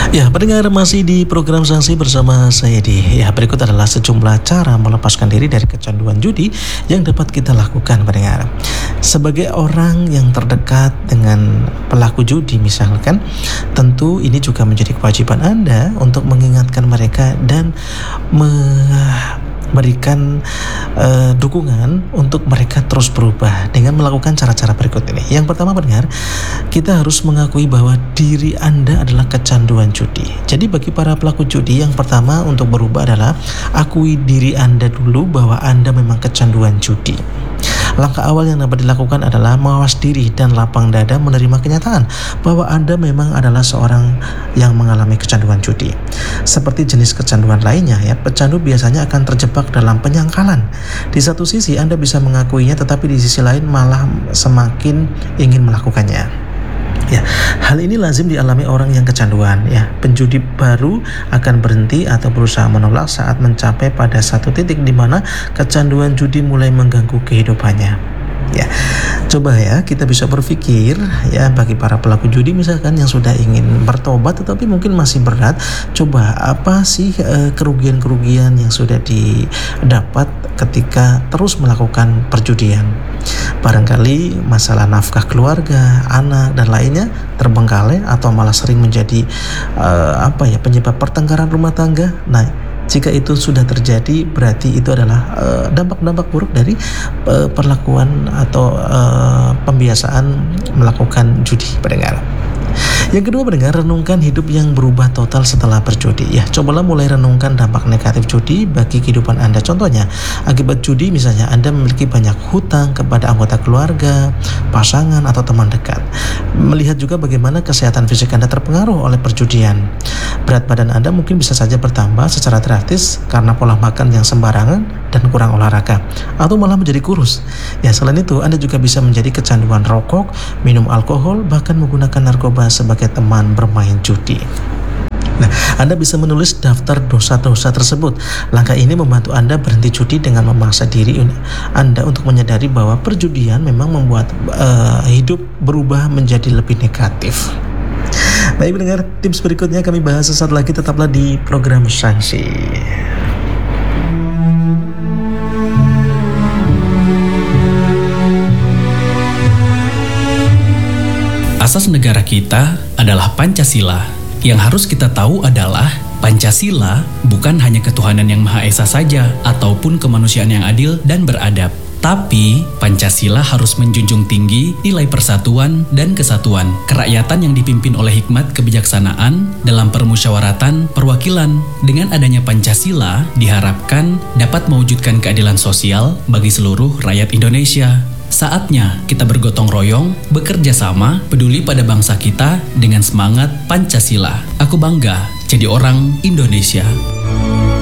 Ya, pendengar masih di program Sanksi bersama saya di. Ya, berikut adalah sejumlah cara melepaskan diri dari kecanduan judi yang dapat kita lakukan, pendengar. Sebagai orang yang terdekat dengan pelaku judi misalkan, tentu ini juga menjadi kewajiban Anda untuk mengingatkan mereka dan memberikan dukungan untuk mereka terus berubah dengan melakukan cara-cara berikut ini. Yang pertama, pendengar, kita harus mengakui bahwa diri Anda adalah kecanduan judi. Jadi bagi para pelaku judi, yang pertama untuk berubah adalah akui diri Anda dulu bahwa Anda memang kecanduan judi. Langkah awal yang dapat dilakukan adalah mawas diri dan lapang dada menerima kenyataan bahwa Anda memang adalah seorang yang mengalami kecanduan judi. Seperti jenis kecanduan lainnya, ya, pecandu biasanya akan terjebak dalam penyangkalan. Di satu sisi Anda bisa mengakuinya, tetapi di sisi lain malah semakin ingin melakukannya. Ya, hal ini lazim dialami orang yang kecanduan. Ya, penjudi baru akan berhenti atau berusaha menolak saat mencapai pada satu titik di mana kecanduan judi mulai mengganggu kehidupannya. Ya, coba ya kita bisa berpikir ya, bagi para pelaku judi misalkan yang sudah ingin bertobat tetapi mungkin masih berat, coba apa sih kerugian-kerugian yang sudah didapat ketika terus melakukan perjudian. Barangkali masalah nafkah keluarga, anak dan lainnya terbengkalai atau malah sering menjadi penyebab pertengkaran rumah tangga. Nah, jika itu sudah terjadi, berarti itu adalah dampak-dampak buruk dari perlakuan atau pembiasaan melakukan judi, pendengar. Yang kedua, pendengar, renungkan hidup yang berubah total setelah berjudi. Ya, cobalah mulai renungkan dampak negatif judi bagi kehidupan Anda. Contohnya, akibat judi misalnya Anda memiliki banyak hutang kepada anggota keluarga, pasangan atau teman dekat. Melihat juga bagaimana kesehatan fisik Anda terpengaruh oleh perjudian. Berat badan Anda mungkin bisa saja bertambah secara drastis karena pola makan yang sembarangan dan kurang olahraga, atau malah menjadi kurus. Ya, selain itu Anda juga bisa menjadi kecanduan rokok, minum alkohol, bahkan menggunakan narkoba sebagai teman bermain judi. Nah, Anda bisa menulis daftar dosa-dosa tersebut. Langkah ini membantu Anda berhenti judi dengan memaksa diri Anda untuk menyadari bahwa perjudian memang membuat hidup berubah menjadi lebih negatif. Baik, pendengar, tips berikutnya kami bahas sesaat lagi. Tetaplah di program Sanksi. Asas negara kita adalah Pancasila. Yang harus kita tahu adalah Pancasila bukan hanya ketuhanan yang Maha Esa saja ataupun kemanusiaan yang adil dan beradab. Tapi Pancasila harus menjunjung tinggi nilai persatuan dan kesatuan, kerakyatan yang dipimpin oleh hikmat kebijaksanaan dalam permusyawaratan perwakilan. Dengan adanya Pancasila diharapkan dapat mewujudkan keadilan sosial bagi seluruh rakyat Indonesia. Saatnya kita bergotong royong, bekerja sama, peduli pada bangsa kita dengan semangat Pancasila. Aku bangga jadi orang Indonesia.